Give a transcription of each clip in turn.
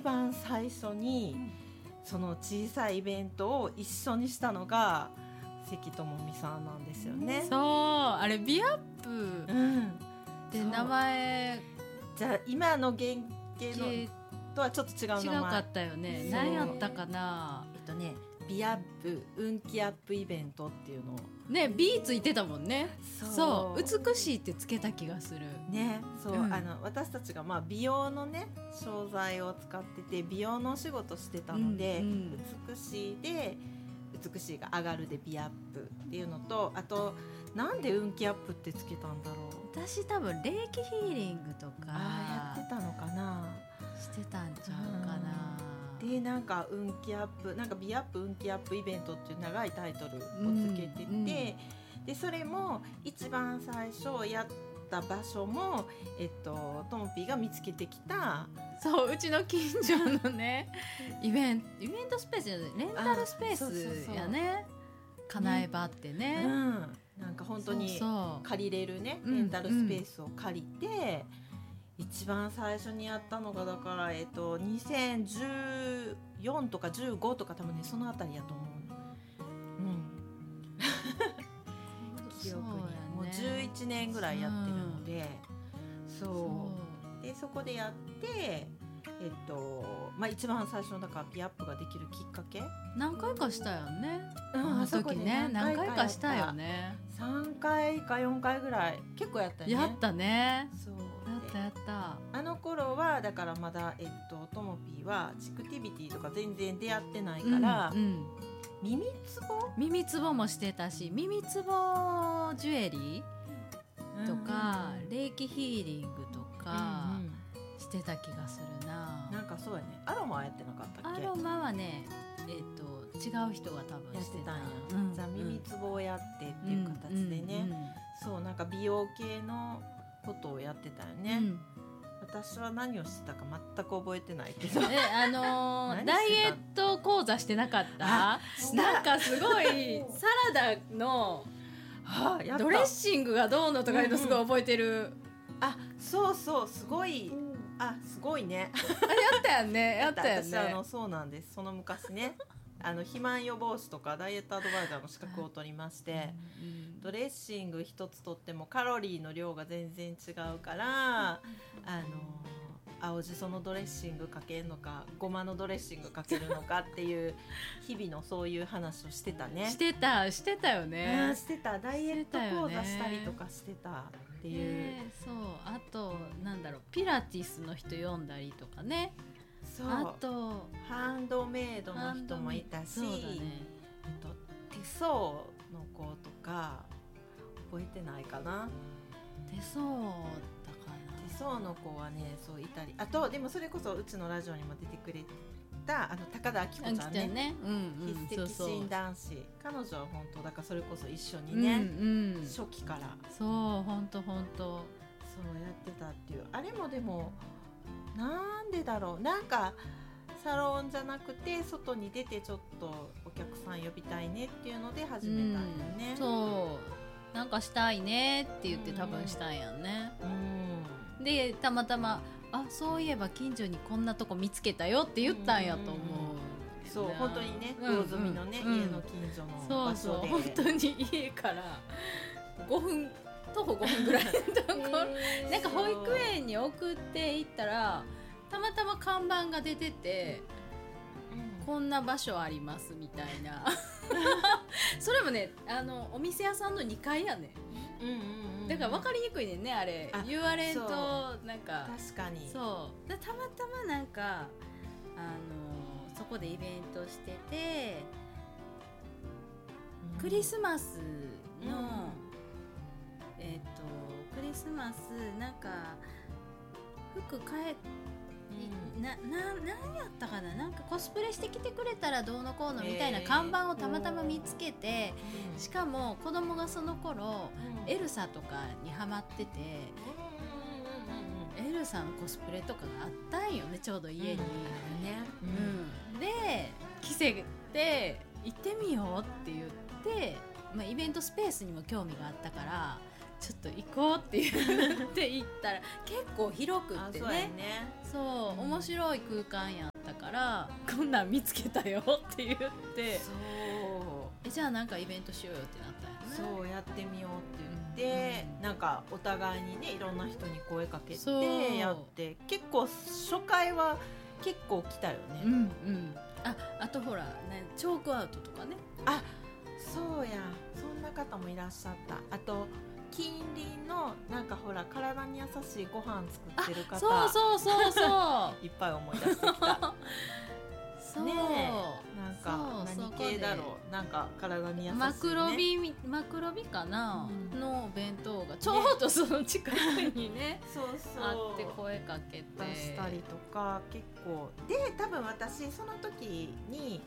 番最初にその小さいイベントを一緒にしたのが関智美さんなんですよね。 そうあれビアップって名前、 じゃあ今の原型のとはちょっと違う名前。 違かったよね。何やったかな。 ビアップ運気アップイベントっていうのね、B ついてたもんね。そう美しいってつけた気がするね。そう、私たちが美容のね商材を使ってて美容のお仕事してたので、美しいで美しいが上がるでビアップっていうのと、あとなんで運気アップってつけたんだろう。 私多分霊気ヒーリングとかやってたのかな、 してたんちゃうかな。 でなんか運気アップなんかビアップ運気アップイベントっていう長いタイトルをつけてて、でそれも一番最初やった場所もともぴーが見つけてきた、 そううちの近所のねイベントスペースじゃないレンタルスペースやね。かなえばってね、 なんか本当に借りれるねレンタルスペースを借りて、一番最初にやったのがだから2014とか15とか多分ねそのあたりやと思う。記憶にもう11年ぐらいやってるので、そうでそこでやって一番最初のだからビアップができるきっかけ何回かしたよね。あの時ね何回かしたよね。 3回か4回ぐらい結構やったよね。 やったね。 そうやったあの頃はだからまだともぴーはチクティビティとか全然出会ってないから、 耳つぼもしてたし、耳つぼジュエリーとか、霊気ヒーリングとかしてた気がするな。 なんかそうやね。アロマはやってなかったっけ。 アロマはね違う人が多分してたんや。 じゃあ耳つぼをやってっていう形でね、そうなんか美容系のことをやってたよね。私は何をしてたか全く覚えてないけどダイエット講座してなかった？なんかすごいサラダのドレッシングがどうのとかいうのすごい覚えてる。 そうすごいすごいねやったよねやったよね。 私そうなんです。その昔ね肥満予防士とかダイエットアドバイザーの資格を取りまして、ドレッシング一つとってもカロリーの量が全然違うから青じそのドレッシングかけるのかごまのドレッシングかけるのかっていう日々のそういう話をしてたね。 してたよね。 してた。ダイエット講座したりとかしてたっていう、 そうあとなんだろうピラティスの人読んだりとかね。あとハンドメイドの人もいたし、手相の子とか覚えてないかな。 手相だから手相の子はねそういたり、あとでもそれこそうちのラジオにも出てくれた高田明子ちゃんね、筆跡診断士。彼女は本当だからそれこそ一緒にね、初期からそう本当そうやってたっていう。あれもでもなんでだろう、なんかサロンじゃなくて外に出てちょっとお客さん呼びたいねっていうので始めたんよね。 そうなんかしたいねって言って多分したんやんね。でたまたまそういえば近所にこんなとこ見つけたよって言ったんやと思う。 そう本当にね魚住のね、家の近所の場所で本当に家から徒歩5分ぐらいのところなんか保育園に送って行ったらたまたま看板が出てて、こんな場所ありますみたいなそれもねお店屋さんの2階やね、だから分かりにくいねんねあれ言われんとなんか確かにそうでたまたまなんかそこでイベントしてて、クリスマスの、クリスマスなんか服なんやったかな、なんかコスプレしてきてくれたらどうのこうのみたいな看板をたまたま見つけて、しかも子供がその頃、エルサとかにハマってて、エルサのコスプレとかがあったんよねちょうど家に、で着せて行ってみようって言って、イベントスペースにも興味があったからちょっと行こうって言って行ったら結構広くってね、そう面白い空間やったからこんなん見つけたよって言ってそうじゃあなんかイベントしようよってなったんやね。 そうやってみようって言って、なんかお互いにねいろんな人に声かけそうてやって結構初回は結構来たよね、 うんうん、あとほら、ね、チョークアウトとかね。 あそうやそんな方もいらっしゃった。あと近隣のなんかほら体に優しいご飯作ってる方そういっぱい思い出してきたそうねえなんかそう何系だろうなんか体に優しい、ね、 マクロビかな、 うんの弁当がちょうどその近くにねそうそうあって声かけて出したりとか結構で多分私その時に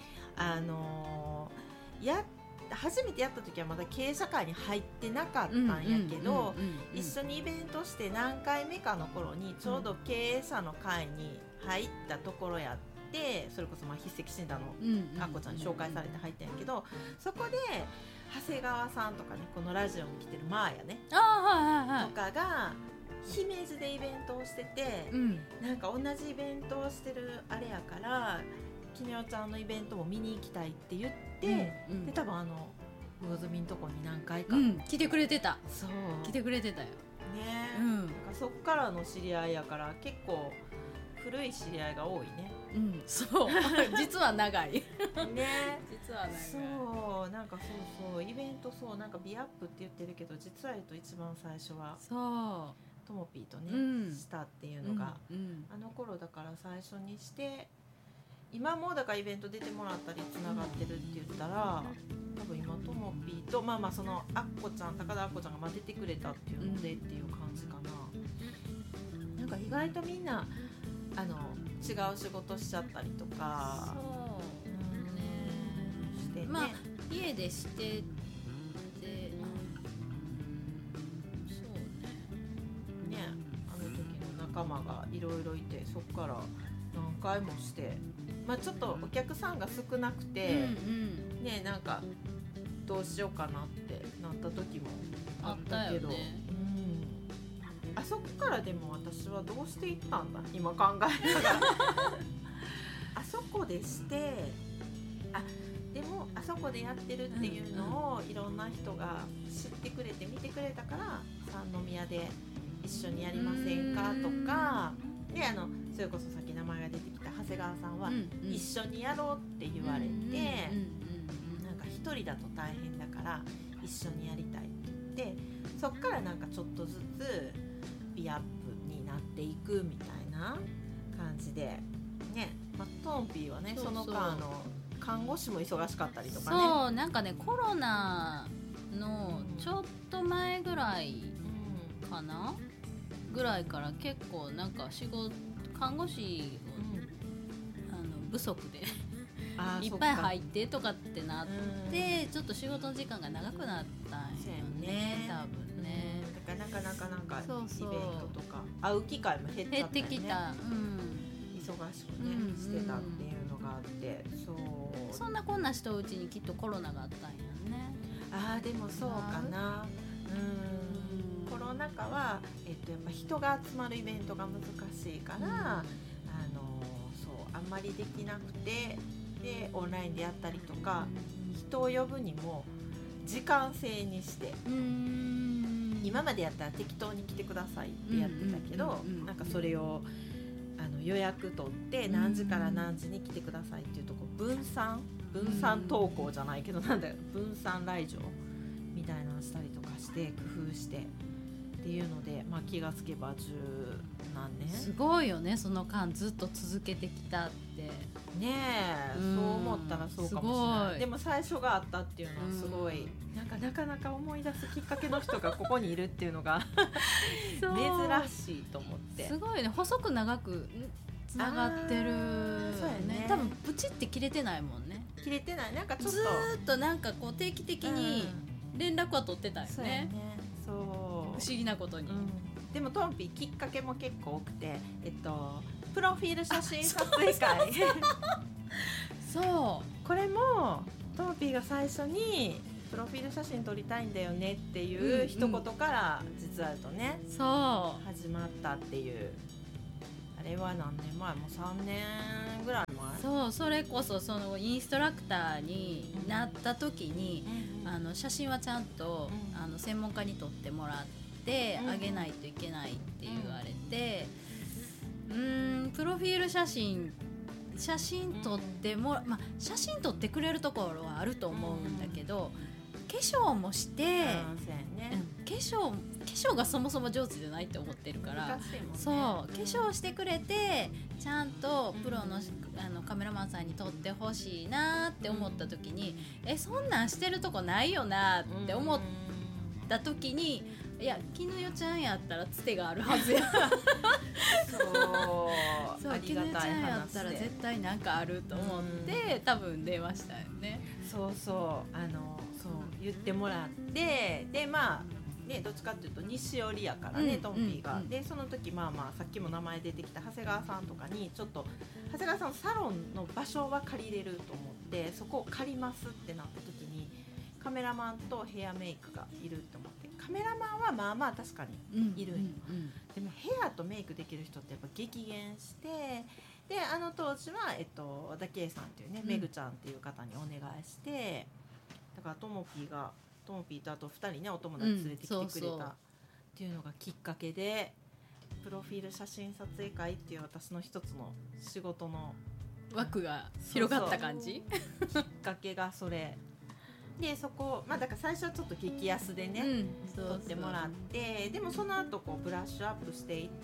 初めてやった時はまだ経営者会に入ってなかったんやけど一緒にイベントして何回目かの頃にちょうど経営者の会に入ったところやってそれこそまあ筆跡診断のあっこちゃんに紹介されて入ったんやけどそこで長谷川さんとかねこのラジオに来てるマーヤねとかが姫路でイベントをしてて、なんか同じイベントをしてるあれやからきみおちゃんのイベントも見に行きたいって言って、で多分魚住んとこに何回か、 来てくれてた。 そう来てくれてたよね、なんかそっからの知り合いやから結構古い知り合いが多いね。 そう実は長いね実は長いそうなんかそうイベントそうなんかビアップって言ってるけど実は言うと一番最初はそうともぴーとね、したっていうのが、あの頃だから最初にして今もだからイベント出てもらったりつながってるって言ったら多分今ともぴーとまあそのあっこちゃん高田あっこちゃんが出てくれたっていうのでっていう感じかな。なんか意外とみんな違う仕事しちゃったりとかそうねしてね、 まあ家でしててそうねあの時の仲間がいろいろいてそこから何回もしてまあちょっとお客さんが少なくて、ねなんかどうしようかなってなった時もあったけど、あそこからでも私はどうしていったんだ今考えながらあそこでしてでもあそこでやってるっていうのをいろんな人が知ってくれて見てくれたから三宮で一緒にやりませんかとかでそれこそさっき名前が出てきた長谷川さんは一緒にやろうって言われてなんか一人だと大変だから一緒にやりたいって言ってそっからなんかちょっとずつビアップになっていくみたいな感じでね、トンピーはねその間看護師も忙しかったりとかねそうなんかねコロナのちょっと前ぐらいかな、ぐらいから結構なんか看護師不足でいっぱい入ってとかってなってちょっと仕事の時間が長くなったんよね多分ね。 だからなかなかイベントとか会う機会も減っちゃったよね。 減ってきた、 忙しくね、してたっていうのがあってそんなこんなしとうちにきっとコロナがあったんやね。 でもそうかな。コロナ禍は、やっぱ人が集まるイベントが難しいから、あんまりできなくてでオンラインでやったりとか、人を呼ぶにも時間制にして今までやったら適当に来てくださいってやってたけど、なんかそれを予約取って何時から何時に来てくださいっていうとこ分散登校じゃないけどなんだよ分散来場みたいなのしたりとかして工夫してっていうので、気がつけば十何年すごいよねその間ずっと続けてきたってねえ、そう思ったらそうかもしれない。でも最初があったっていうのはすごいなかなか思い出すきっかけの人がここにいるっていうのが珍しいと思ってすごいね細く長くつながってるそうやね。 多分プチって切れてないもんね。 切れてないなんかちょっとずーっとなんかこう定期的に連絡は取ってたよね。 そうやねそう不思議なことに、 でもトンピーきっかけも結構多くてプロフィール写真撮影会そうこれもトンピーが最初にプロフィール写真撮りたいんだよねっていう一言から実はとね、 そう始まったっていうあれは何年前もう3年ぐらいそうそれこそそのインストラクターになった時に、写真はちゃんと、専門家に撮ってもらってあげないといけないって言われて、プロフィール写真撮っても、写真撮ってくれるところはあると思うんだけど、化粧もして、化粧がそもそも上手じゃないって思ってるから、そう化粧してくれてちゃんとプロの、カメラマンさんに撮ってほしいなって思った時に、そんなんしてるとこないよなって思った時に、いや絹代ちゃんやったらつてがあるはずやそう絹代ちゃんやったら絶対なんかあると思って多分出ましたよね。 そう言ってもらって、でどっちかっていうと西寄りやからね、トンピーが、でその時さっきも名前出てきた長谷川さんとかにちょっと長谷川さんのサロンの場所は借りれると思ってそこを借りますってなった時にカメラマンとヘアメイクがいると思って、カメラマンは確かにいるんよ、でもヘアとメイクできる人ってやっぱ激減して、で当時は和田圭さんっていうね、めぐちゃんっていう方にお願いして、だからトモピーとあと2人ねお友達連れてきてくれたっていうのがきっかけで、プロフィール写真撮影会っていう私の一つの仕事の枠が広がった感じ。 きっかけがそれで、そこだから最初はちょっと激安でね、撮ってもらって、でもその後ブラッシュアップしていって、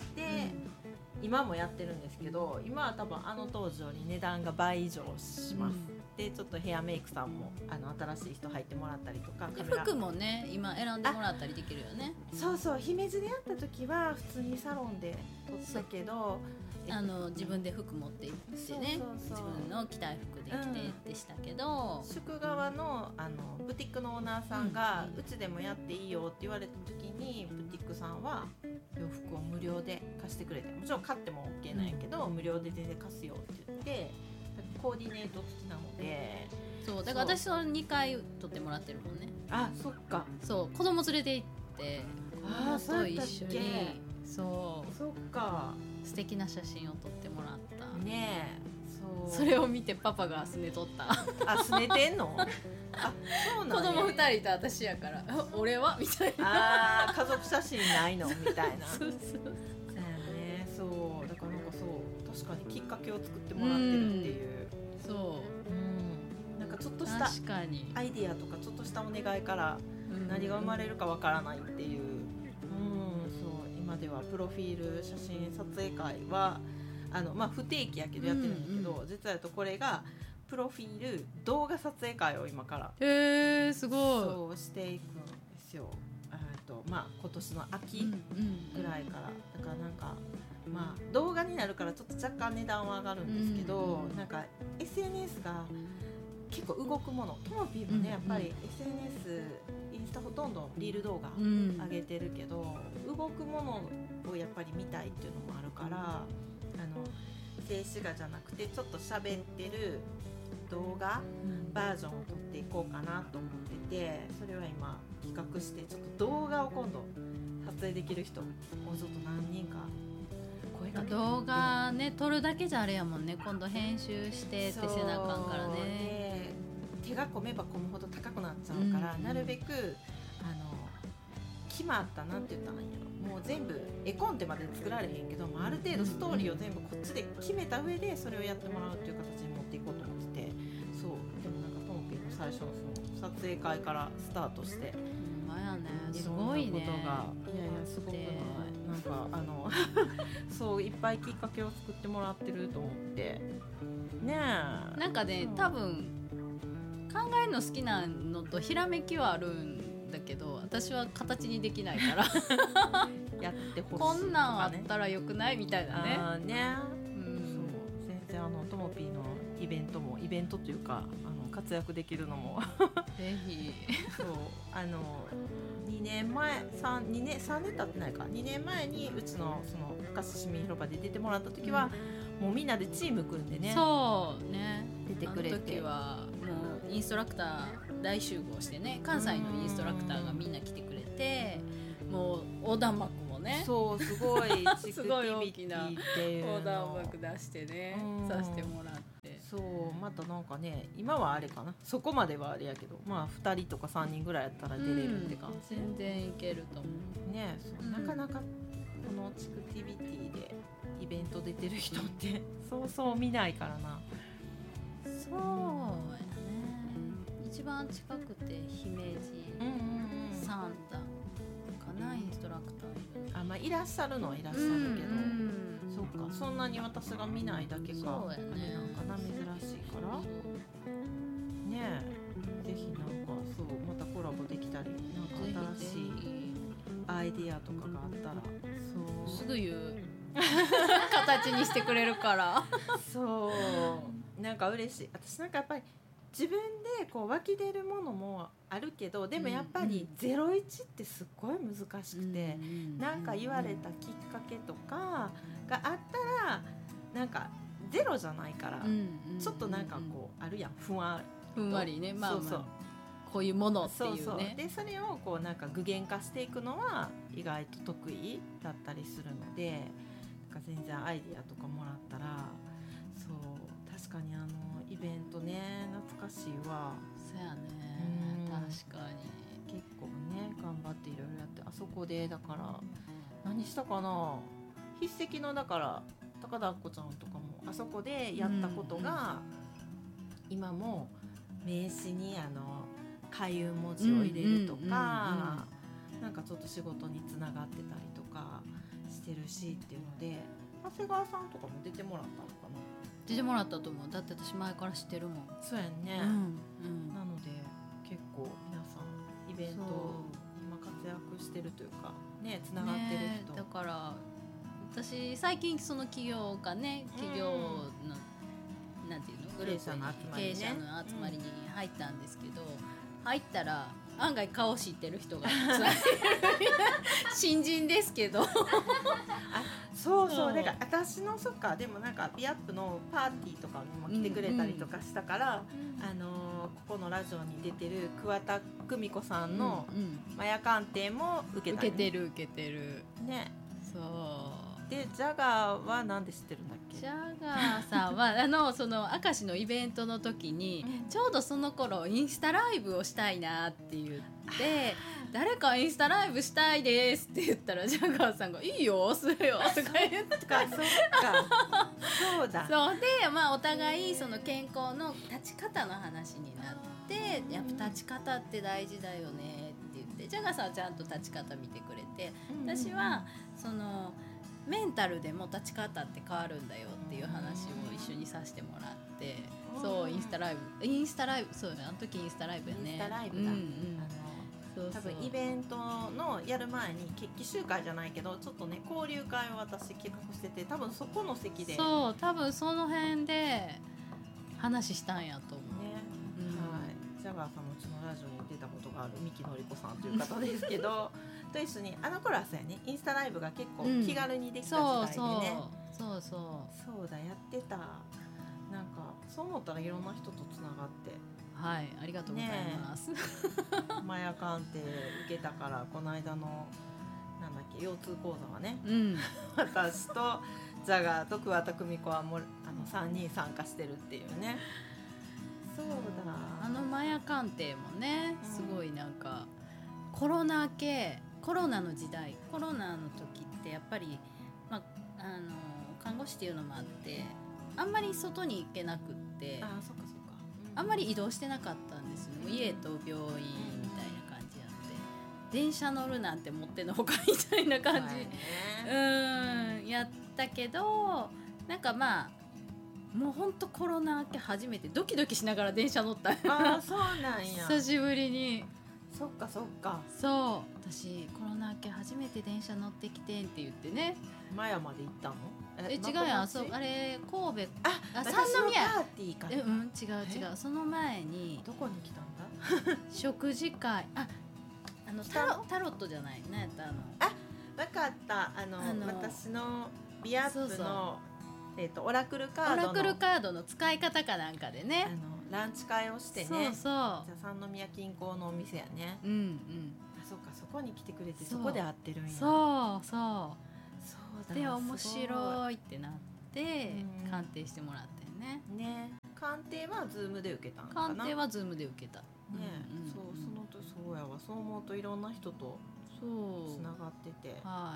今もやってるんですけど、今は多分当時より値段が倍以上します、でちょっとヘアメイクさんも新しい人入ってもらったりとか、 服もね今選んでもらったりできるよね。 そう姫路でやった時は普通にサロンで撮ったけど、 自分で服持って行ってね、自分の着たい服で着てでしたけど、 宿側のブティックのオーナーさんが、うちでもやっていいよって言われた時にブティックさんは洋服を無料で貸してくれて、もちろん買っても OK なんやけど、無料で全然貸すよって言って、コーディネート付きなので、 そうだから私その2回撮ってもらってるもんね。 そっか、 そう子供連れて行ってそう一緒にそっか素敵な写真を撮ってもらったね。 それを見てパパがすねとった。 すねてんの？そうなんや。 子供2人と私やから俺はみたいな。 家族写真ないのみたいな。 そうだよね。そうだから確かにきっかけを作ってもらってるっていう。なんかちょっとしたアイディアとかちょっとしたお願いから何が生まれるかわからないっていう。そう今ではプロフィール写真撮影会は不定期やけどやってるんだけど、実はこれがプロフィール動画撮影会を今からすごいそうしていくんですよ。今年の秋ぐらいから、だからなんか動画になるからちょっと若干値段は上がるんですけど、なんか SNS が結構動くもの、トモピーもねやっぱり SNS インスタほとんどリール動画上げてるけど、動くものをやっぱり見たいっていうのもあるから、静止画じゃなくてちょっと喋ってる動画バージョンを撮っていこうかなと思ってて、それは今企画してちょっと動画を今度撮影できる人をちょっと何人か声かけて、 動画ね撮るだけじゃあれやもんね、今度編集してってせなあかんからね。 手が込めば込むほど高くなっちゃうから、なるべく決まったなんて言ったらいいんやろ、もう全部絵コンテまで作られへんけど、ある程度ストーリーを全部こっちで決めた上でそれをやってもらうっていう形に持っていこうと思ってて、そうでもなんかトモピーの最初のその撮影会からスタートして、 すごいね。 いやすごくない、なんかそういっぱいきっかけを作ってもらってると思ってね。 なんかね、多分考えるの好きなのとひらめきはあるんだけど、私は形にできないからやってほしい、 こんなんあったらよくないみたいなね。 そう全然トモピーのイベントというか活躍できるのもぜひ。 そう2年経ってないか、2年前にうちのその深須市民広場で出てもらった時は、もうみんなでチーム組んでね、 そうね、 出てくれて、 あの時はもうインストラクター大集合してね、関西のインストラクターがみんな来てくれて、もう横断幕もね、 そうすごいすごい大きな横断幕出してね、させてもらって、 そうまたなんかね今はあれかなそこまではあれやけどまあ2人とか3人ぐらいやったら出れるって感じ、 全然いけると思うねそう、なかなかこのチクティビティでイベント出てる人ってそうそう見ないからな。 そうやね一番近くて姫路、サンダかなインストラクターあまあいらっしゃるのはいらっしゃるけど、そうかそんなに私が見ないだけかそうやねなんかな珍しいからねえぜひなんかそうまたコラボできたりなんか新しいアイディアとかがあったらそうすぐ言う形にしてくれるからそうなんか嬉しい。私なんかやっぱり自分でこう湧き出るものもあるけどでもやっぱり01ってすっごい難しくて、なんか言われたきっかけとかがあったらなんかゼロじゃないから、ちょっとなんかこうあるやんふんわりねまあまあそうそうこういうものっていうねそうでそれをこうなんか具現化していくのは意外と得意だったりするのでなんか全然アイディアとかもらったらそう確かにイベントね懐かしいわ。 そうやね確かに結構ね頑張っていろいろやってあそこでだから何したかな筆跡のだから高田あっこちゃんとかもあそこでやったことが、今も名刺に開運文字を入れるとか、なんかちょっと仕事につながってたりとかしてるしっていうので長谷川さんとかも出てもらったのかな。 出てもらったと思う。だって私前から知ってるもん。 そうやんね、なので結構皆さんイベント今活躍してるというかねつながってる人、 だから私最近その企業がね企業の、なんていうのグループに経営者の集まりに入ったんですけど、入ったら案外顔知ってる人が新人ですけどそうだから私のそっかでもなんかビアップのパーティーとかにも来てくれたりとかしたから、ここのラジオに出てる桑田久美子さんのマヤ鑑定も受けたり、ね、 受けてるね。 そうでジャガーはなんで知ってるんだっけ。 ジャガーさんはその明石のイベントの時に、ちょうどその頃インスタライブをしたいなって言って誰かインスタライブしたいですって言ったらジャガーさんがいいよするよとか言ってそうだそうで、まあ、お互いその健康の立ち方の話になってやっぱ立ち方って大事だよねって言ってジャガーさんはちゃんと立ち方見てくれて、私はそのメンタルでも立ち方って変わるんだよっていう話を一緒にさせてもらって、そうインスタライブそうあの時インスタライブやね。 インスタライブだ、多分イベントのやる前に決起集会じゃないけどちょっとね交流会を私企画してて多分そこの席でそう多分その辺で話したんやと思うね、はい、ジャガーさんもうちのラジオに出たことがある三木のりこさんという方ですけどと一緒にあの頃はそうやねインスタライブが結構気軽にできた時代でね、そうだやってた。なんかそう思ったらいろんな人とつながってはいありがとうございます、 マヤ鑑定受けたからこの間のなんだっけ腰痛講座はね、私とジャガーと桑田久美子はもう3人参加してるっていうね。そうだマヤ鑑定もねすごいなんか、コロナの時代コロナの時ってやっぱり、看護師っていうのもあってあんまり外に行けなくってあんまり移動してなかったんですよ。家と病院みたいな感じやって電車乗るなんてもってのほかみたいな感じ、やったけどなんかまあもうほんとコロナ明け初めてドキドキしながら電車乗った。 そうなんや久しぶりに。 そっかそう私コロナ明け初めて電車乗ってきてんって言ってね。 マヤまで行ったの？ 違うやんあれ神戸三宮パーティーか違うその前にどこに来たんだ食事会タロットじゃない何やった分かった私のビアップのオラクルカードの使い方かなんかでねランチ会をしてねじゃあ三宮近郊のお店やね。そっかそこに来てくれてそこで会ってるんや。 そうで面白いってなって鑑定してもらってね。 鑑定はズームで受けたんかな。 鑑定はズームで受けた。 ね、そうやわ。そう思うといろんな人とつながってて、 はい、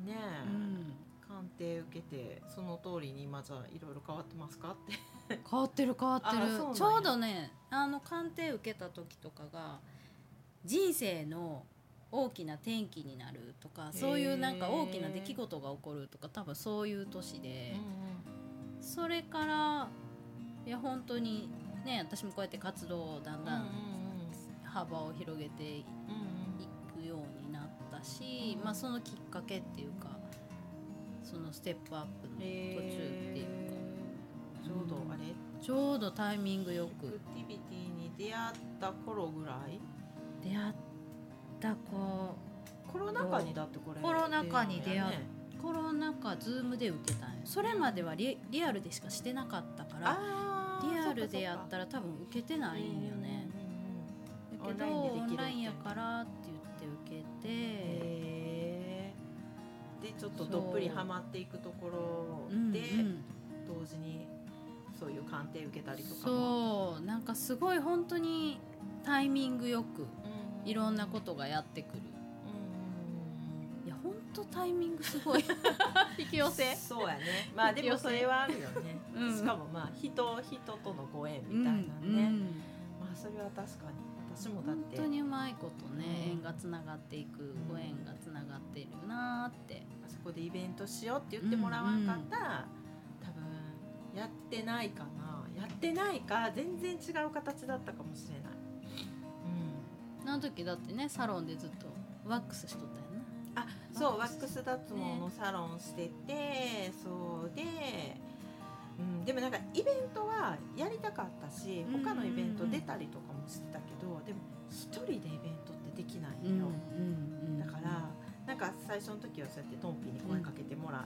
ねえ、鑑定受けてその通りに今じゃいろいろ変わってますかって変わってる変わってる。 そうなんや。 ちょうどね鑑定受けた時とかが人生の大きな転機になるとか、そういうなんか大きな出来事が起こるとか、多分そういう年で、それからいや本当にね、私もこうやって活動をだんだん幅を広げていくようになったし、まあそのきっかけっていうか、そのステップアップの途中っていうか、 ちょうどあれ、 ちょうどタイミングよくアクティビティに出会った頃ぐらい、 出会った子、 コロナ禍にだってこれコロナ禍に出会う、コロナ禍ズームで受けたんよ。それまではリアルでしかしてなかったから、リアルでやったら多分受けてないんよね。だけどオンラインやからって言って受けて、 でちょっとどっぷりハマっていくところで、同時にそういう鑑定受けたりとかも、 そうなんかすごい本当にタイミングよくいろんなことがやってくる。いや本当タイミングすごい引き寄せ。 そうやね。まあでもそれはあるよね。しかもまあ人とのご縁みたいなね。まあそれは確かに私もだって本当にうまいことね、縁がつながっていく、ご縁がつながっているなって。 あそこでイベントしようって言ってもらわんかったら、多分やってないかな、やってないか全然違う形だったかもしれない。 あの時だってね、サロンでずっとワックスしとったよね。 あ、そう、ワックス脱毛のサロンしてて、そうで、でもなんかイベントはやりたかったし、他のイベント出たりとかもしてたけど、でも一人でイベントってできないのよ。だからなんか最初の時はそうやってトンピーに声かけてもらって、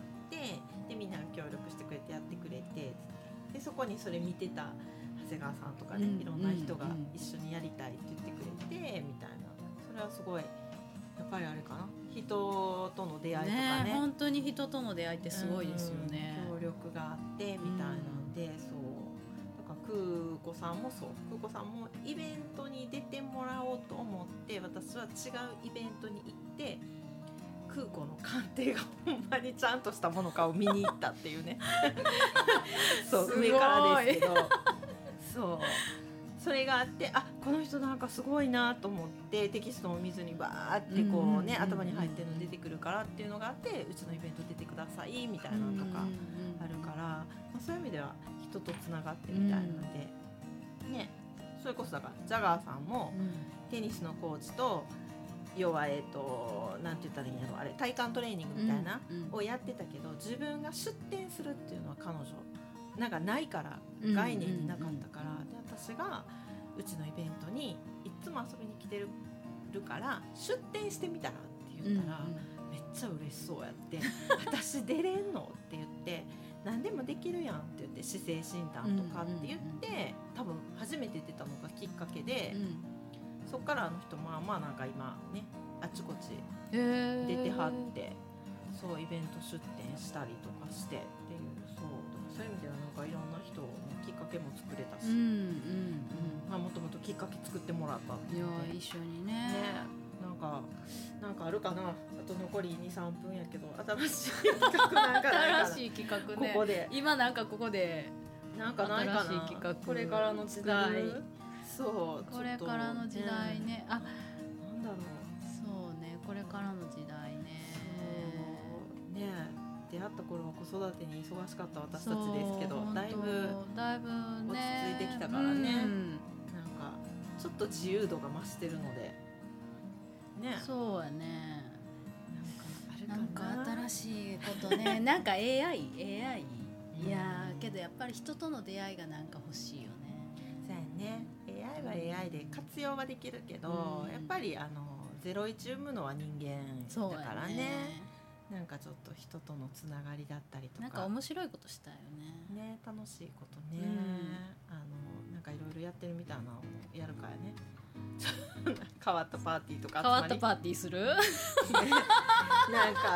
でみんなが協力してくれてやってくれて、でそこにそれ見てた長谷川さんとかね、いろんな人が一緒にやりたいって言ってくれてみたいな、それはすごいやっぱりあれかな、人との出会いとかね、 本当に人との出会いってすごいですよね。 協力があってみたいなんで、そうだから空子さんもそう、空子さんもイベントに出てもらおうと思って、私は違うイベントに行って空子の鑑定がほんまにちゃんとしたものかを見に行ったっていうねそう上からですけどそうそれがあって、あ、この人なんかすごいなと思って、テキストも見ずにバーってこうね、頭に入ってるの出てくるからっていうのがあって、うちのイベント出てくださいみたいなのとかあるから、まあ、そういう意味では人とつながってみたいなので、ね、それこそだからジャガーさんもテニスのコーチと、要はなんて言ったらいいんやろ、あれ体幹トレーニングみたいなをやってたけど、自分が出店するっていうのは彼女なんかないから、概念になかったから、で私がうちのイベントにいつも遊びに来てるから出店してみたらって言ったら、めっちゃ嬉しそうやって私出れんのって言って、何でもできるやんって言って、姿勢診断とかって言って、多分初めて出たのがきっかけで、そっからあの人まあなんか今ね、あちこち出てはって、そうイベント出店したりとかしてっていう、そういう意味ではなんかいろんな人のきっかけも作れたし、まあもともときっかけ作ってもらったっていう、 いや一緒にねなんかあるかな、あと残り 2,3 分やけど、新しい企画なんかないかな新しい企画ね、 ここで今なんかここでなんかないかな、 新しい企画これからの時代、そうこれからの時代ね、あ、 なんだろう、 そうね、これからの時代ね、 ね、出会った頃は子育てに忙しかった私たちですけど、だいぶ落ち着いてきたからね、なんかちょっと自由度が増してるのでね、 そうやね、 なんかあるかな、 新しいことねなんか AI いやけどやっぱり人との出会いがなんか欲しいよね。 そうやね、 AI は AI で活用はできるけど、やっぱり01生むのは人間だからね、なんかちょっと人とのつながりだったりとか、 なんか面白いことしたいよね、楽しいことね、なんかいろいろやってるみたいなのをやるからね変わったパーティーとか変わったパーティーするなんか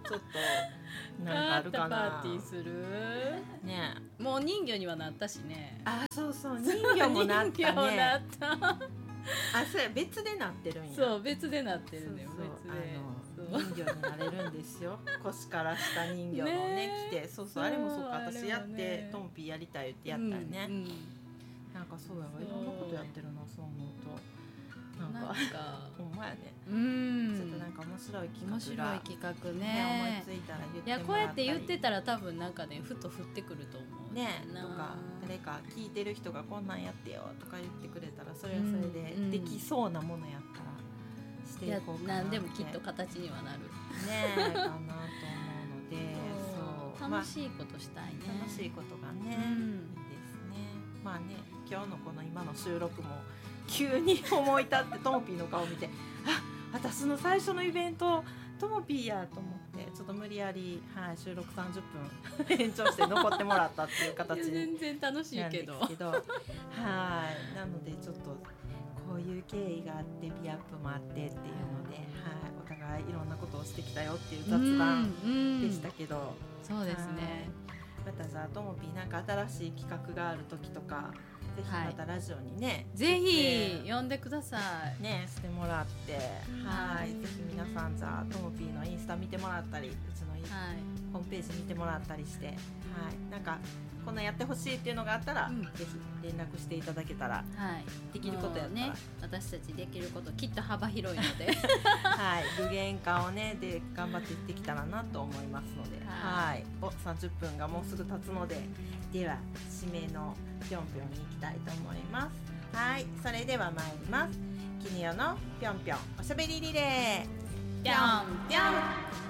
ちょっとなんかあるかな。 パーティーするね。 もう人魚にはなったしね。 あ、そうそう人魚もなった人魚なね。 ったあ、それ別でなってるんや。 そう別でなってるね。 そうそう別で人魚になれるんですよ。腰から下人魚のね着て、そうそうあれもそうか、私やってトンピーやりたいってやったよね。なんかそうやわ、いろんなことやってるな、そう思うと。なんかほんまやね。ちょっとなんか面白い企画が面白い企画ね、 ね。 思いついたら言ってもらったり。 いやこうやって言ってたら多分なんかねふと降ってくると思うね、とか誰か聞いてる人がこんなんやってよとか言ってくれたらそれはそれでできそうなものやったらしていこうかなって。 何でもきっと形にはなるねかなと思うので、 そう楽しいことしたいね。 楽しいことがね、いいですね。まあね、今日のこの今の収録も急に思い立ってトモピーの顔を見て、あ、私の最初のイベントトモピーやと思ってちょっと無理やり、はい、収録30分延長して残ってもらったっていう形に全然楽しいけど、 はい、なのでちょっとこういう経緯があってビアップもあってっていうので、はい、お互いいろんなことをしてきたよっていう雑談でしたけど、 そうですね。 またじゃあトモピーなんか新しい企画がある時とかぜひまたラジオにね、 ぜひ呼んでくださいね、してもらって、はい、ぜひ皆さんじゃあトモピーのインスタ見てもらったり、うちのホームページ見てもらったりして、はい、なんかこんなやってほしいっていうのがあったら、ぜひ連絡していただけたら、できることやったら、 ね、私たちできることきっと幅広いので、 はい、具現化をねで頑張っていってきたらなと思いますので、はい、30分がもうすぐ経つので、では締めのぴょんぴょんに行きたいと思います。はい、それでは参ります。キニオのぴょんぴょんおしゃべりリレー、ぴょんぴょん。